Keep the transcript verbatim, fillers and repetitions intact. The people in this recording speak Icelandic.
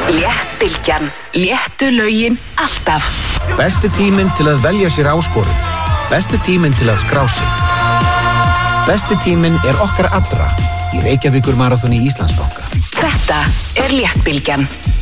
Léttbylgjan. Léttu lögin alltaf. Besti tíminn til að velja sér áskorun. Besti tíminn til að skrá sig. Besti tíminn er okkar allra í Reykjavíkur maraþoni Íslandsbanka. Þetta er Léttbylgjan.